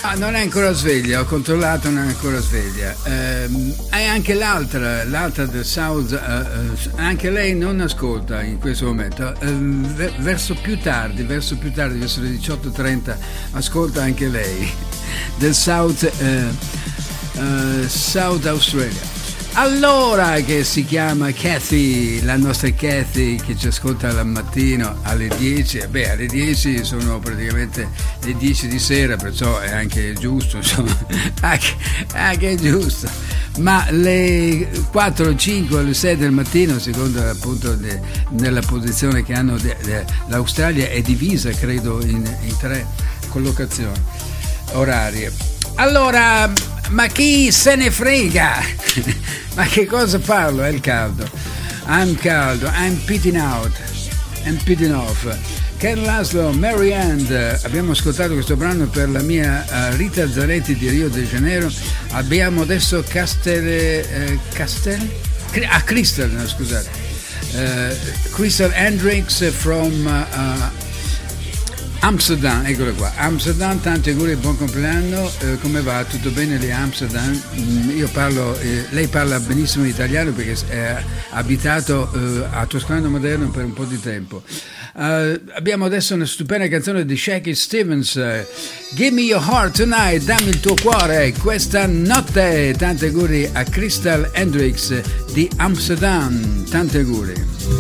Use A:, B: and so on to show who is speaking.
A: No, non è ancora sveglia, ho controllato, non è ancora sveglia. È anche l'altra del South, anche lei non ascolta in questo momento. Verso più tardi, verso le 18:30, ascolta anche lei, del South Australia. Allora, che si chiama Kathy, la nostra Kathy, che ci ascolta al mattino alle 10. Beh, alle 10 sono praticamente le 10 di sera, perciò è anche giusto, insomma, anche giusto. Ma le 4, 5, le 6 del mattino, secondo appunto nella posizione che hanno, l'Australia è divisa, credo, in 3 collocazioni orarie. Allora, ma chi se ne frega? Ma che cosa parlo? È il caldo. I'm pitting out. I'm pitting off. Ken Laszlo, Mary Ann. Abbiamo ascoltato questo brano per la mia Rita Zanetti di Rio de Janeiro. Abbiamo adesso Crystal, no, scusate. Crystal Hendricks from Amsterdam, eccolo qua. Amsterdam, tanti auguri e buon compleanno. Come va? Tutto bene lì a Amsterdam? Io parlo, lei parla benissimo italiano perché è abitato a Toscano Moderno per un po' di tempo. Abbiamo adesso una stupenda canzone di Shaky Stevens, Give Me Your Heart Tonight, dammi il tuo cuore questa notte. Tanti auguri a Crystal Hendricks di Amsterdam, tanti auguri.